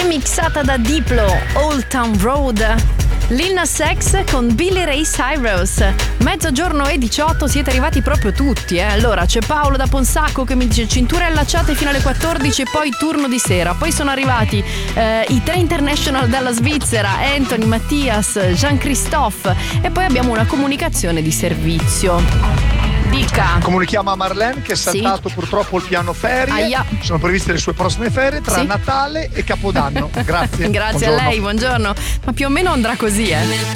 remixata da Diplo, Old Town Road. Lil Nas X con Billy Ray Cyrus. Mezzogiorno e 18, siete arrivati proprio tutti, Allora c'è Paolo da Ponsacco che mi dice cinture allacciate fino alle 14 e poi turno di sera. Poi sono arrivati i 3 international dalla Svizzera, Anthony, Mattias, Jean-Christophe, e poi abbiamo una comunicazione di servizio. Dica. Comunichiamo a Marlene che è saltato purtroppo il piano ferie. Aia. Sono previste le sue prossime ferie tra Natale e Capodanno. Grazie. Grazie buongiorno. a lei, buongiorno. Ma più o meno andrà così,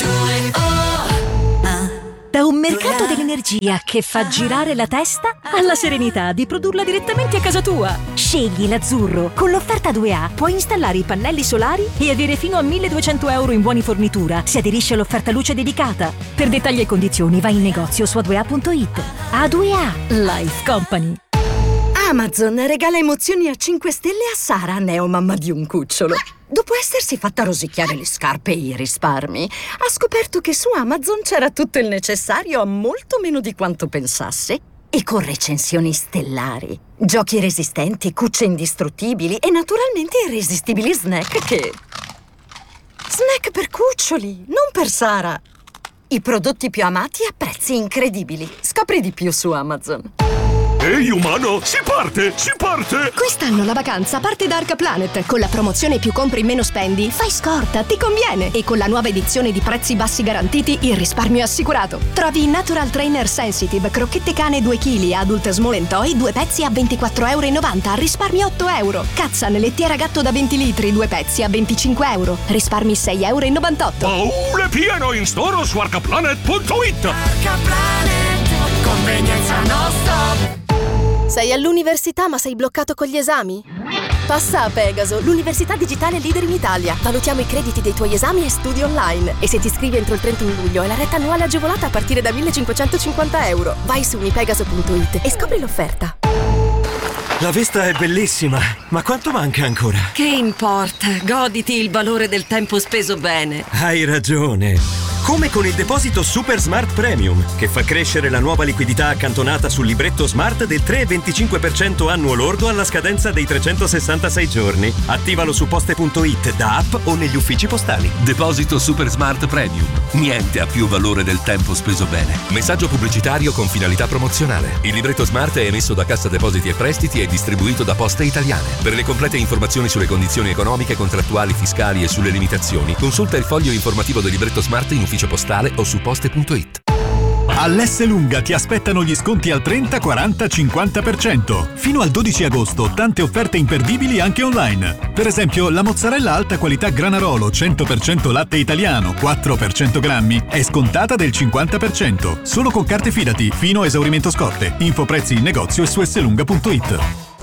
Da un mercato dell'energia che fa girare la testa alla serenità di produrla direttamente a casa tua. Scegli l'azzurro. Con l'offerta 2A puoi installare i pannelli solari e avere fino a 1.200 euro in buoni fornitura se aderisci all'offerta luce dedicata. Per dettagli e condizioni vai in negozio su a2a.it. A2A Life Company. Amazon regala emozioni a 5 stelle a Sara, neomamma di un cucciolo. Dopo essersi fatta rosicchiare le scarpe e i risparmi, ha scoperto che su Amazon c'era tutto il necessario a molto meno di quanto pensasse. E con recensioni stellari, giochi resistenti, cucce indistruttibili e naturalmente irresistibili snack che... Snack per cuccioli, non per Sara. I prodotti più amati a prezzi incredibili. Scopri di più su Amazon. Ehi umano, si parte, si parte! Quest'anno la vacanza parte da Arca Planet. Con la promozione più compri meno spendi, fai scorta, ti conviene. E con la nuova edizione di prezzi bassi garantiti, il risparmio è assicurato. Trovi Natural Trainer Sensitive, crocchette cane 2 kg, Adult Small and Toy, 2 pezzi a 24,90 €, risparmi 8 €. Katzan lettiera gatto da 20 litri, 2 pezzi a 25 €, risparmi 6,98 €. Baule pieno in store su arcaplanet.it. Arca Planet, convenienza non stop. Sei all'università ma sei bloccato con gli esami? Passa a Pegaso, l'università digitale leader in Italia. Valutiamo i crediti dei tuoi esami e studi online. E se ti iscrivi entro il 31 luglio hai la retta annuale agevolata a partire da 1.550 €. Vai su unipegaso.it e scopri l'offerta. La vista è bellissima, ma quanto manca ancora? Che importa? Goditi il valore del tempo speso bene. Hai ragione. Come con il deposito Super Smart Premium, che fa crescere la nuova liquidità accantonata sul libretto Smart del 3,25% annuo lordo alla scadenza dei 366 giorni. Attivalo su poste.it, da app o negli uffici postali. Deposito Super Smart Premium. Niente ha più valore del tempo speso bene. Messaggio pubblicitario con finalità promozionale. Il libretto Smart è emesso da Cassa Depositi e Prestiti e distribuito da Poste Italiane. Per le complete informazioni sulle condizioni economiche, contrattuali, fiscali e sulle limitazioni, consulta il foglio informativo del libretto Smart in ufficio postale o su poste.it. All'Esselunga ti aspettano gli sconti al 30, 40, 50%. Fino al 12 agosto tante offerte imperdibili anche online. Per esempio la mozzarella alta qualità Granarolo 100% latte italiano 4 per 100 grammi è scontata del 50%. Solo con carte Fidati fino a esaurimento scorte. Info prezzi in negozio e su esselunga.it.